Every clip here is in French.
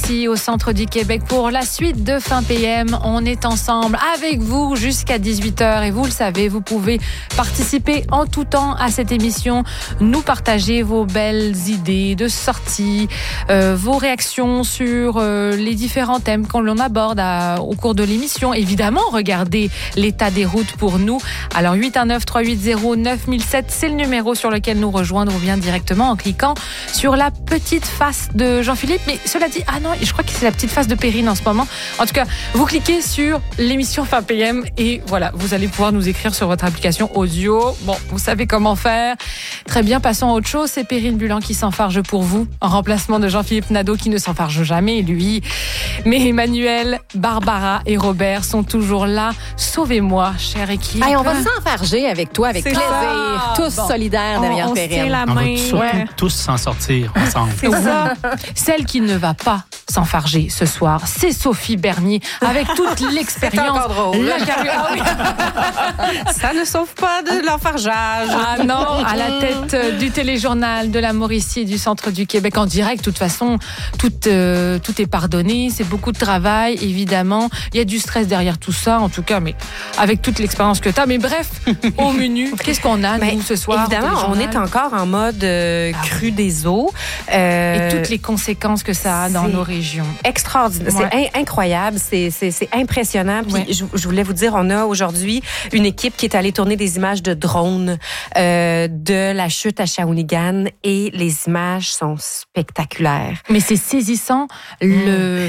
ici au centre du Québec pour la suite de Fin PM. On est ensemble avec vous jusqu'à 18h et vous le savez, vous pouvez participer en tout temps à cette émission, nous partager vos belles idées de sortie, vos réactions sur les différents thèmes qu'on l'on aborde au cours de l'émission. Évidemment, regardez l'état des routes pour nous. Alors 819-380-9007, c'est le numéro sur lequel nous rejoindre ou bien directement en cliquant sur la petite face de Jean-Philippe. Mais cela dit, ah non, je crois que c'est la petite face de Perrine en ce moment. En tout cas, vous cliquez sur l'émission Fin PM et voilà, vous allez pouvoir nous écrire sur votre application audio. Bon, vous savez comment faire. Très bien, passons à autre chose. C'est Perrine Bulan qui s'enfarge pour vous, en remplacement de Jean-Philippe Nadeau qui ne s'enfarge jamais, lui. Mais Emmanuel, Barbara et Robert sont toujours là. Sauvez-moi, chère équipe. Allez, on va s'enfarger avec toi, avec plaisir. Ça. Tous solidaires derrière Perrine. On la On main. va surtout tous s'en sortir ensemble. C'est ça. Celle qui ne va pas s'enfarger ce soir, c'est Sophie Bernier, avec toute l'expérience. C'est encore drôle. Ah oui. Ça ne sauve pas de l'enfargeage. Ah non, à la tête du téléjournal de la Mauricie et du centre du Québec en direct. De toute façon, tout est pardonné. C'est beaucoup de travail, évidemment. Il y a du stress derrière tout ça, en tout cas, mais avec toute l'expérience que tu as. Mais bref, au menu, qu'est-ce qu'on a, nous, ce soir? Évidemment, on est encore en mode crue des eaux. Et toutes les conséquences que ça a dans nos régions. Extraordinaire. Ouais. C'est incroyable. C'est impressionnant. Puis Ouais. je voulais vous dire, on a aujourd'hui une équipe qui est allée tourner des images de drones de la chute à Shawinigan et les images sont spectaculaires. Mais c'est saisissant, le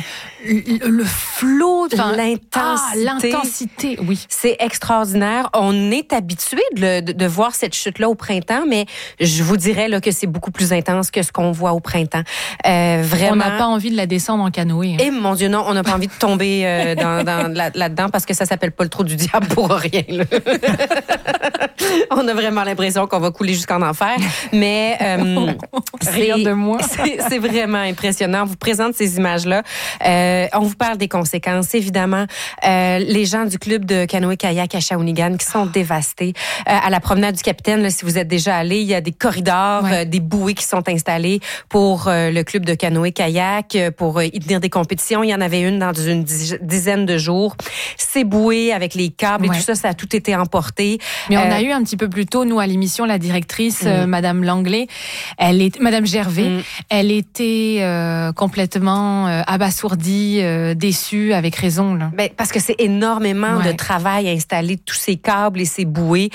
flot, l'intensité, oui. C'est extraordinaire. On est habitué de voir cette chute-là au printemps, mais je vous dirais là, que c'est beaucoup plus intense que ce qu'on voit au printemps. Vraiment. On n'a pas envie de la descendre en canoë. Hein. Et mon Dieu, non, on n'a pas envie de tomber là-dedans parce que ça s'appelle pas le trou du diable pour rien. Là. On a vraiment l'impression qu'on va couler jusqu'en enfer. Mais Rien de moi. c'est vraiment impressionnant. On vous présente ces images-là. On vous parle des conséquences, évidemment. Les gens du club de canoë-kayak à Shawinigan qui sont dévastés. À la promenade du Capitaine, là, si vous êtes déjà allé, il y a des corridors, des bouées qui sont installées pour le club de canoë-kayak, pour y tenir des compétitions. Il y en avait une dans une dizaine de jours. Ces bouées avec les câbles et tout ça, ça a tout été emporté. Mais on a eu un petit peu plus tôt, nous, à l'émission, la directrice, Madame Langlais, Madame Gervais, elle était complètement abasourdie, déçue, avec raison. Là. Ben, parce que c'est énormément de travail à installer tous ces câbles et ces bouées.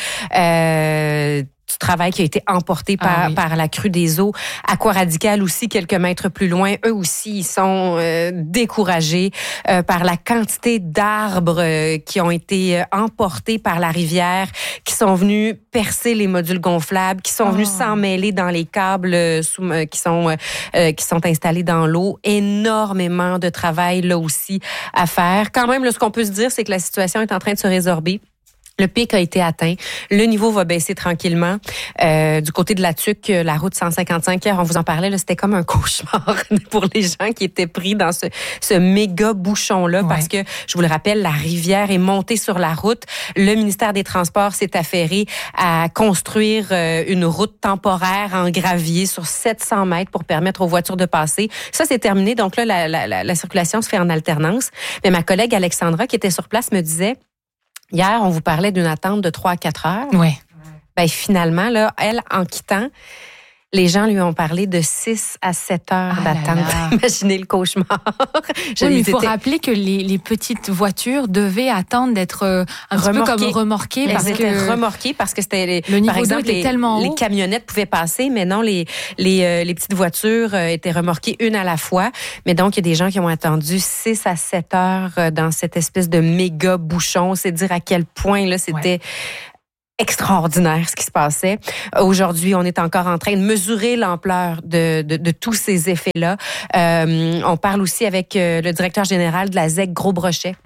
Du travail qui a été emporté par la crue des eaux. Aquaradical aussi, quelques mètres plus loin, eux aussi, ils sont découragés par la quantité d'arbres qui ont été emportés par la rivière, qui sont venus percer les modules gonflables, qui sont venus s'emmêler dans les câbles qui sont installés dans l'eau. Énormément de travail là aussi à faire. Quand même, là, ce qu'on peut se dire, c'est que la situation est en train de se résorber. Le pic a été atteint. Le niveau va baisser tranquillement. Du côté de la Tuque, la route 155, hier, on vous en parlait, là, c'était comme un cauchemar pour les gens qui étaient pris dans ce méga bouchon-là parce que, je vous le rappelle, la rivière est montée sur la route. Le ministère des Transports s'est affairé à construire une route temporaire en gravier sur 700 mètres pour permettre aux voitures de passer. Ça, c'est terminé. Donc là, la circulation se fait en alternance. Mais ma collègue Alexandra, qui était sur place, me disait, hier, on vous parlait d'une attente de 3 à 4 heures. Oui. Ben, finalement, là, elle, en quittant, les gens lui ont parlé de 6 à 7 heures d'attente. Imaginez le cauchemar. Mais il faut rappeler que les petites voitures devaient attendre d'être un petit peu comme remorquées. Elles étaient remorquées parce que c'était le niveau par exemple, était tellement haut. Les camionnettes pouvaient passer, mais non, les petites voitures étaient remorquées une à la fois. Mais donc, il y a des gens qui ont attendu 6 à 7 heures dans cette espèce de méga bouchon. C'est dire à quel point là c'était extraordinaire ce qui se passait. Aujourd'hui, on est encore en train de mesurer l'ampleur de tous ces effets-là. On parle aussi avec le directeur général de la ZEC Gros Brochet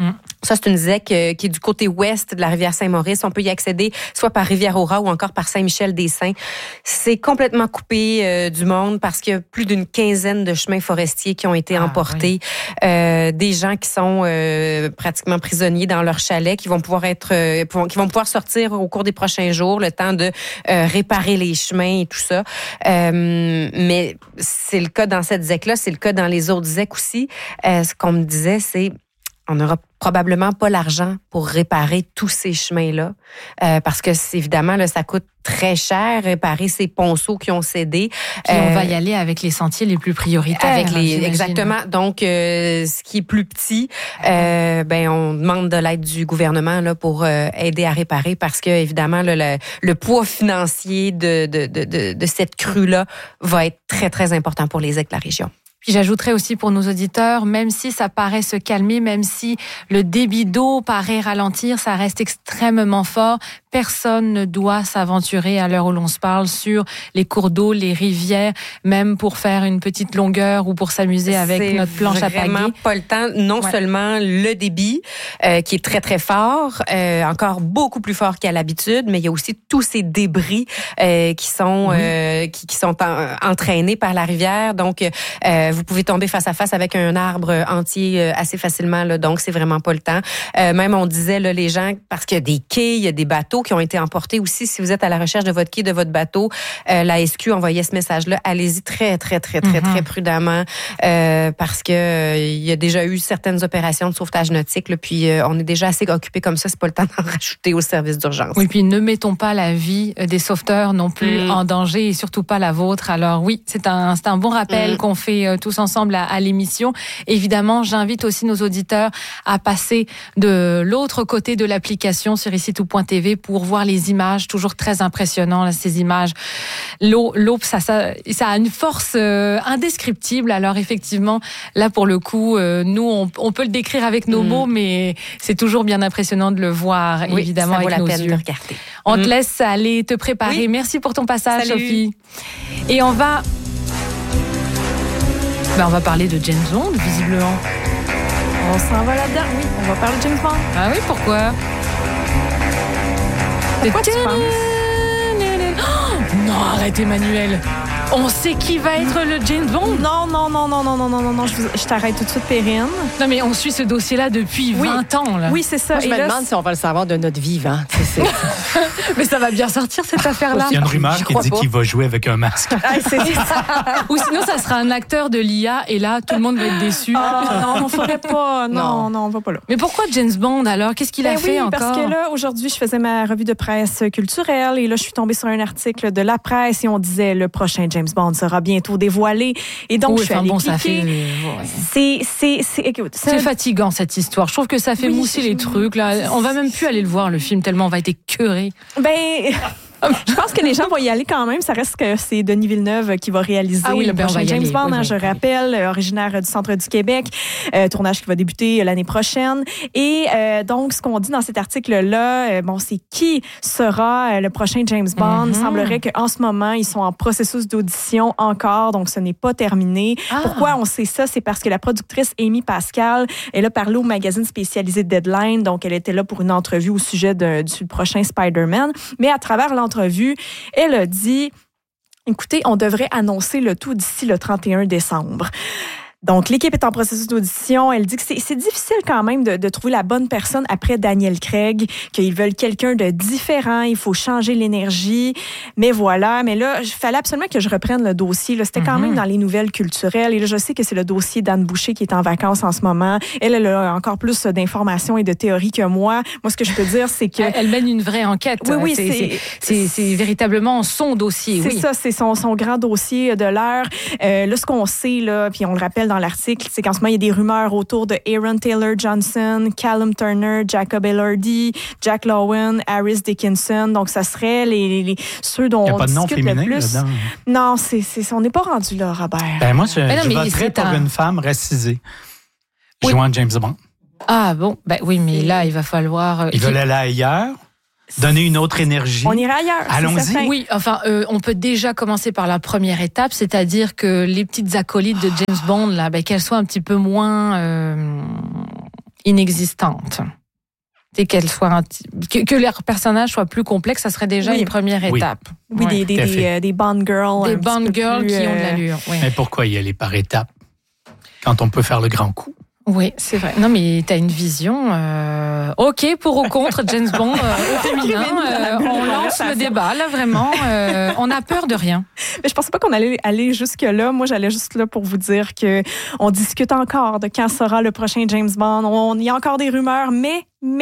Ça, c'est une ZEC qui est du côté ouest de la rivière Saint-Maurice. On peut y accéder soit par Rivière-au-Rat ou encore par Saint-Michel-des-Saints. C'est complètement coupé du monde parce qu'il y a plus d'une quinzaine de chemins forestiers qui ont été emportés. Oui. Des gens qui sont pratiquement prisonniers dans leur chalet, qui vont pouvoir sortir au cours des prochains jours, le temps de réparer les chemins et tout ça. Mais c'est le cas dans cette ZEC-là, c'est le cas dans les autres ZEC aussi. Ce qu'on me disait, c'est on n'aura probablement pas l'argent pour réparer tous ces chemins-là, parce que évidemment, là, ça coûte très cher réparer ces ponceaux qui ont cédé. Puis on va y aller avec les sentiers les plus prioritaires. Exactement. Donc, ce qui est plus petit, on demande de l'aide du gouvernement là pour aider à réparer, parce que évidemment le poids financier de cette crue-là va être très très important pour les ZEC de la région. Puis j'ajouterais aussi pour nos auditeurs, même si ça paraît se calmer, même si le débit d'eau paraît ralentir, ça reste extrêmement fort. Personne ne doit s'aventurer à l'heure où l'on se parle sur les cours d'eau, les rivières, même pour faire une petite longueur ou pour s'amuser avec notre planche à pagaie. C'est vraiment pas le temps. Non seulement le débit qui est très très fort, encore beaucoup plus fort qu'à l'habitude, mais il y a aussi tous ces débris qui sont entraînés par la rivière. Donc vous pouvez tomber face à face avec un arbre entier assez facilement, là, donc c'est vraiment pas le temps. Même on disait là, les gens, parce qu'il y a des quais, il y a des bateaux qui ont été emportés aussi. Si vous êtes à la recherche de votre quai, de votre bateau, la SQ envoyait ce message-là. Allez-y très prudemment, parce que il y a déjà eu certaines opérations de sauvetage nautique, là, puis on est déjà assez occupé comme ça, c'est pas le temps d'en rajouter au service d'urgence. Oui, puis ne mettons pas la vie des sauveteurs non plus en danger, et surtout pas la vôtre. Alors oui, c'est un bon rappel qu'on fait tous ensemble à l'émission. Évidemment, j'invite aussi nos auditeurs à passer de l'autre côté de l'application sur ici-tout.tv pour voir les images, toujours très impressionnantes, ces images. L'eau, ça a une force indescriptible. Alors effectivement, là pour le coup, nous on peut le décrire avec nos mots, mais c'est toujours bien impressionnant de le voir, évidemment, ça vaut avec la nos peine yeux. De regarder. On te laisse aller te préparer. Oui. Merci pour ton passage, Salut. Sophie. Et on va parler de James Bond, visiblement. On s'en va là-dedans. Oui, on va parler de James Bond. Ah oui, pourquoi? Pourquoi tu penses? Non, arrête, Emmanuel. On sait qui va être le James Bond? Non, je t'arrête tout de suite, Perrine. Non, mais on suit ce dossier-là depuis 20 ans. Là. Oui, c'est ça. Moi, je me demande si on va le savoir de notre vivant. Mais ça va bien sortir, cette affaire-là. Il y a une rumeur qui dit qu'il va jouer avec un masque. Ou sinon, ça sera un acteur de l'IA, et là, tout le monde va être déçu. Non, on ferait pas. Non, on va pas là. Mais pourquoi James Bond, alors? Qu'est-ce qu'il a fait encore? Parce que là, aujourd'hui, je faisais ma revue de presse culturelle, et là, je suis tombée sur un article de La Presse, et on disait le prochain James Bond sera bientôt dévoilé. Et donc, je suis allée cliquer. C'est fatigant, cette histoire. Je trouve que ça fait mousser les trucs. Là. On va même plus aller le voir, le film, tellement on va être écœurés. Je pense que les gens vont y aller quand même. Ça reste que c'est Denis Villeneuve qui va réaliser le prochain James Bond. Je rappelle, originaire du centre du Québec. Tournage qui va débuter l'année prochaine. Et donc, ce qu'on dit dans cet article-là, c'est qui sera le prochain James Bond. Il semblerait qu'en ce moment, ils sont en processus d'audition encore, donc ce n'est pas terminé. Pourquoi on sait ça? C'est parce que la productrice Amy Pascal, elle a parlé au magazine spécialisé Deadline, donc elle était là pour une entrevue au sujet du prochain Spider-Man. Mais à travers l'entrevue, elle a dit, écoutez, on devrait annoncer le tout d'ici le 31 décembre. Donc, l'équipe est en processus d'audition. Elle dit que c'est difficile quand même de trouver la bonne personne après Daniel Craig, qu'ils veulent quelqu'un de différent, il faut changer l'énergie. Mais voilà, mais là, il fallait absolument que je reprenne le dossier. Là, c'était quand même dans les nouvelles culturelles. Et là, je sais que c'est le dossier d'Anne Boucher qui est en vacances en ce moment. Elle a encore plus d'informations et de théories que moi. Moi, ce que je peux dire, c'est que... Elle mène une vraie enquête. Oui, c'est véritablement son dossier. C'est ça, c'est son grand dossier de l'heure. Là, ce qu'on sait, là, puis on le rappelle dans l'article, c'est qu'en ce moment, il y a des rumeurs autour de Aaron Taylor Johnson, Callum Turner, Jacob Elordi, Jack Lowen, Harris Dickinson. Donc, ça serait ceux dont on discute le plus. Là-dedans. Non, on n'est pas rendu là, Robert. Moi, je voterais pour une femme racisée jouant James Bond. Ah bon? Oui, mais là, il va falloir... Ils veulent aller ailleurs. Donner une autre énergie. On ira ailleurs. Allons-y. Oui, enfin, on peut déjà commencer par la première étape, c'est-à-dire que les petites acolytes de James Bond, là, qu'elles soient un petit peu moins inexistantes. Et que leur personnage soit plus complexe, ça serait déjà une première étape. Oui, des Bond girls. Des Bond girls qui ont de l'allure. Oui. Mais pourquoi y aller par étapes quand on peut faire le grand coup? Oui, c'est vrai. Non, mais t'as une vision. OK, pour ou contre James Bond au féminin. On lance le débat, là, vraiment. On a peur de rien. Mais je pensais pas qu'on allait aller jusque-là. Moi, j'allais juste là pour vous dire que on discute encore de quand sera le prochain James Bond. Il y a encore des rumeurs, mais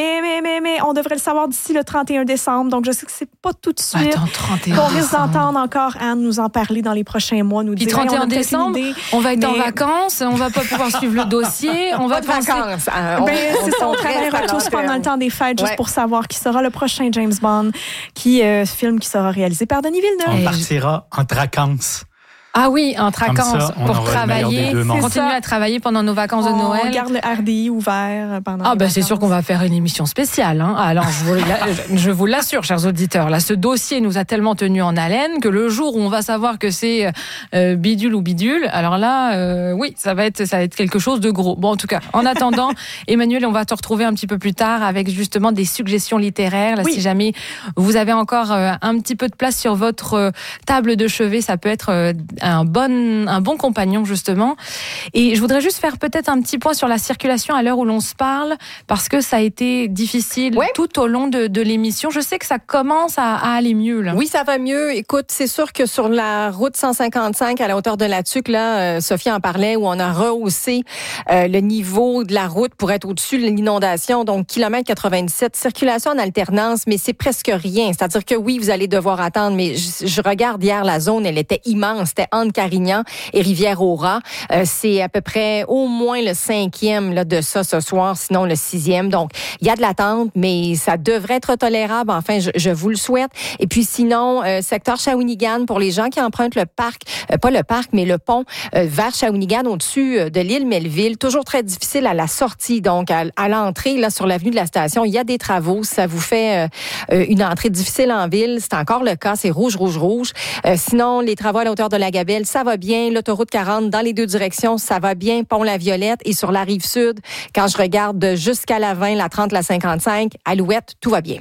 on devrait le savoir d'ici le 31 décembre. Donc, je sais que c'est pas tout de suite. Attends, 31 qu'on risque d'entendre encore Anne nous en parler dans les prochains mois. Nous dire, 31 décembre, on va être en vacances, on va pas pouvoir suivre le dossier, on va penser... C'est ça, on travaillera tous pendant le temps des fêtes juste pour savoir qui sera le prochain James Bond, film qui sera réalisé par Denis Villeneuve. On partira en vacances. Ah oui, en vacances pour travailler, continuer à travailler pendant nos vacances de Noël. On garde le RDI ouvert pendant les vacances. C'est sûr qu'on va faire une émission spéciale. Hein. Alors, je vous l'assure, chers auditeurs, là, ce dossier nous a tellement tenus en haleine que le jour où on va savoir que c'est bidule ou bidule, alors là, oui, ça va être quelque chose de gros. Bon, en tout cas, en attendant, Emmanuel, on va te retrouver un petit peu plus tard avec justement des suggestions littéraires. Là, si jamais vous avez encore un petit peu de place sur votre table de chevet, ça peut être un bon compagnon, justement. Et je voudrais juste faire peut-être un petit point sur la circulation à l'heure où l'on se parle, parce que ça a été difficile tout au long de l'émission. Je sais que ça commence à aller mieux, là. Oui, ça va mieux. Écoute, c'est sûr que sur la route 155 à la hauteur de la Tuque, là, Sophie en parlait, où on a rehaussé le niveau de la route pour être au-dessus de l'inondation. Donc, kilomètre 97, circulation en alternance, mais c'est presque rien. C'est-à-dire que oui, vous allez devoir attendre, mais je regarde hier la zone, elle était immense. C'était entre Carignan et Rivière-au-Rat. C'est à peu près au moins le 5e là, de ça ce soir, sinon le 6e. Donc, il y a de l'attente, mais ça devrait être tolérable. Enfin, je vous le souhaite. Et puis sinon, secteur Shawinigan, pour les gens qui empruntent le parc, pas le parc, mais le pont vers Shawinigan, au-dessus de l'île Melville, toujours très difficile à la sortie. Donc, à l'entrée, là, sur l'avenue de la station, il y a des travaux. Ça vous fait une entrée difficile en ville. C'est encore le cas. C'est rouge. Sinon, les travaux à la hauteur de la Gabelle, ça va bien. L'autoroute 40 dans les deux directions, ça va bien. Pont-la-Violette et sur la rive sud, quand je regarde jusqu'à la 20, la 30, la 55, Alouette, tout va bien.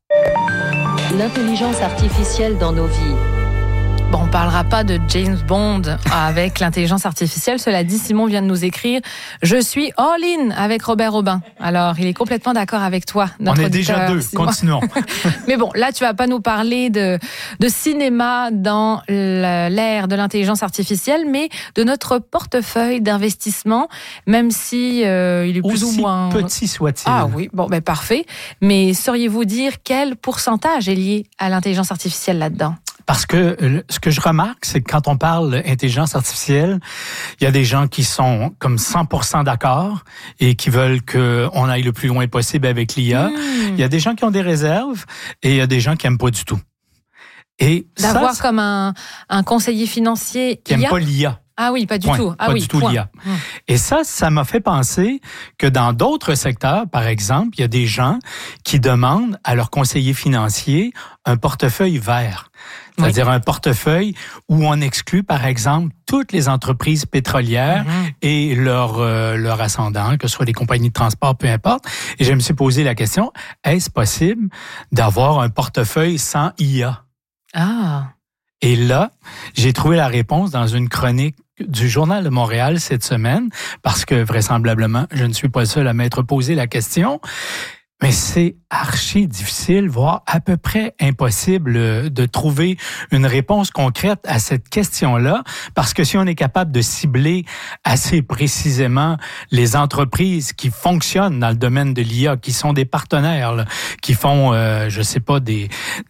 L'intelligence artificielle dans nos vies. Bon, on parlera pas de James Bond avec l'intelligence artificielle. Cela dit, Simon vient de nous écrire « Je suis all-in avec Robert Robin ». Alors, il est complètement d'accord avec toi, notre auditeur. On est déjà deux, Simon. Continuons. Mais bon, là, tu vas pas nous parler de cinéma dans l'ère de l'intelligence artificielle, mais de notre portefeuille d'investissement, même si il est plus ou moins... petit soit-il. Ah oui, bon, ben parfait. Mais sauriez-vous dire quel pourcentage est lié à l'intelligence artificielle là-dedans? Parce que ce que je remarque, c'est que quand on parle d'intelligence artificielle, il y a des gens qui sont comme 100% d'accord et qui veulent qu'on aille le plus loin possible avec l'IA. Il y a des gens qui ont des réserves et il y a des gens qui n'aiment pas du tout. Et d'avoir comme un conseiller financier qui n'aime pas l'IA. Ah oui, pas du tout. Pas du tout l'IA. Et ça m'a fait penser que dans d'autres secteurs, par exemple, il y a des gens qui demandent à leur conseiller financier un portefeuille vert. C'est-à-dire un portefeuille où on exclut, par exemple, toutes les entreprises pétrolières et leur ascendant, que ce soit des compagnies de transport, peu importe. Et je me suis posé la question, est-ce possible d'avoir un portefeuille sans IA? Ah. Et là, j'ai trouvé la réponse dans une chronique du Journal de Montréal cette semaine, parce que vraisemblablement, je ne suis pas le seul à m'être posé la question. Mais c'est archi difficile, voire à peu près impossible de trouver une réponse concrète à cette question-là, parce que si on est capable de cibler assez précisément les entreprises qui fonctionnent dans le domaine de l'IA, qui sont des partenaires, là, qui font, je sais pas, des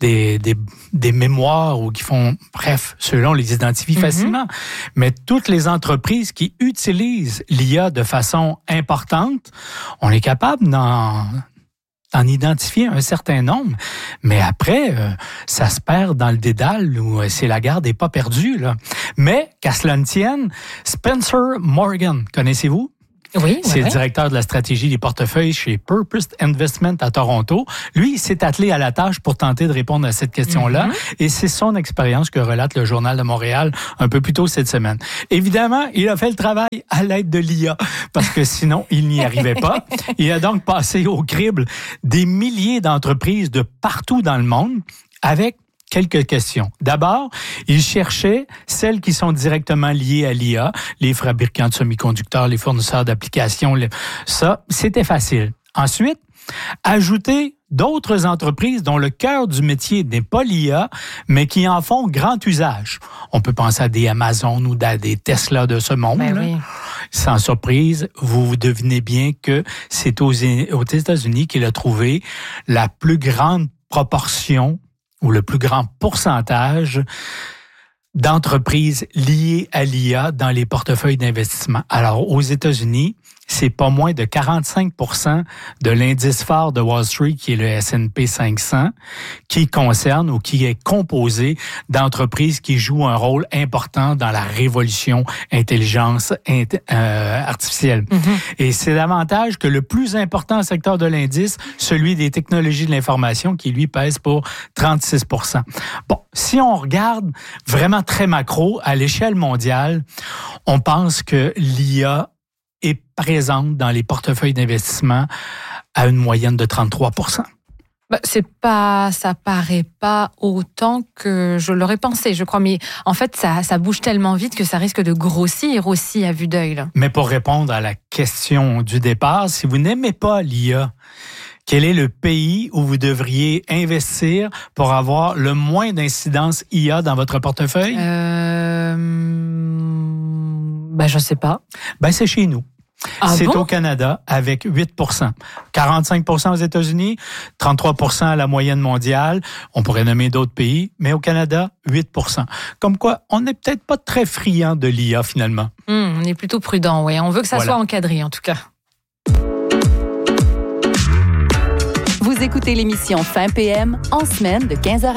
mémoires ou qui font, bref, ceux-là, on les identifie facilement. Mais toutes les entreprises qui utilisent l'IA de façon importante, on est capable d'en identifier un certain nombre, mais après, ça se perd dans le dédale où c'est la guerre n'est pas perdue, là. Mais, qu'à cela ne tienne, Spencer Morgan, connaissez-vous? C'est le directeur de la stratégie des portefeuilles chez Purpose Investment à Toronto. Lui, il s'est attelé à la tâche pour tenter de répondre à cette question-là. Et c'est son expérience que relate le Journal de Montréal un peu plus tôt cette semaine. Évidemment, il a fait le travail à l'aide de l'IA parce que sinon, il n'y arrivait pas. Il a donc passé au crible des milliers d'entreprises de partout dans le monde avec quelques questions. D'abord, il cherchait celles qui sont directement liées à l'IA, les fabricants de semi-conducteurs, les fournisseurs d'applications. Ça, c'était facile. Ensuite, ajouter d'autres entreprises dont le cœur du métier n'est pas l'IA, mais qui en font grand usage. On peut penser à des Amazon ou à des Tesla de ce monde. Oui. Sans surprise, vous devinez bien que c'est aux États-Unis qu'il a trouvé la plus grande proportion ou le plus grand pourcentage d'entreprises liées à l'IA dans les portefeuilles d'investissement. Alors, aux États-Unis, c'est pas moins de 45% de l'indice phare de Wall Street, qui est le S&P 500, qui concerne ou qui est composé d'entreprises qui jouent un rôle important dans la révolution intelligence artificielle. Et c'est davantage que le plus important secteur de l'indice, celui des technologies de l'information, qui lui pèse pour 36%. Bon, si on regarde vraiment très macro, à l'échelle mondiale, on pense que l'IA est présente dans les portefeuilles d'investissement à une moyenne de 33%. Ça paraît pas autant que je l'aurais pensé, je crois. Mais en fait, ça bouge tellement vite que ça risque de grossir aussi à vue d'œil, là. Mais pour répondre à la question du départ, si vous n'aimez pas l'IA, quel est le pays où vous devriez investir pour avoir le moins d'incidence IA dans votre portefeuille? Je sais pas. C'est chez nous. C'est au Canada avec 8%. 45% aux États-Unis, 33% à la moyenne mondiale. On pourrait nommer d'autres pays, mais au Canada, 8%. Comme quoi, on n'est peut-être pas très friand de l'IA finalement. On est plutôt prudent, oui. On veut que ça soit encadré, en tout cas. Vous écoutez l'émission Fin PM en semaine de 15h